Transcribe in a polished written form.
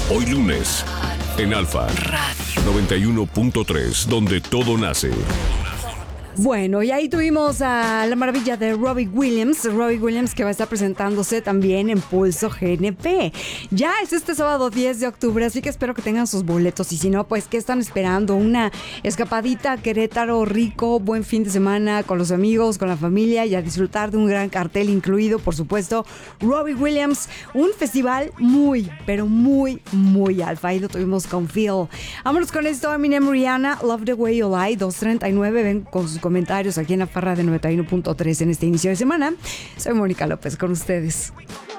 Hoy lunes, en Alfa 91.3, donde todo nace. Bueno, y ahí tuvimos a la maravilla de Robbie Williams que va a estar presentándose también en Pulso GNP. Ya es este sábado 10 de octubre, así que espero que tengan sus boletos y si no, pues ¿qué están esperando? Una escapadita a Querétaro, rico, buen fin de semana con los amigos, con la familia y a disfrutar de un gran cartel incluido, por supuesto, Robbie Williams, un festival muy, pero muy, muy alfa. Ahí lo tuvimos con Phil. Vámonos con esto, Eminem, Rihanna, Love the Way You Lie, 239, ven con sus comentarios aquí en la Farra de 91.3 en este inicio de semana. Soy Mónica López con ustedes.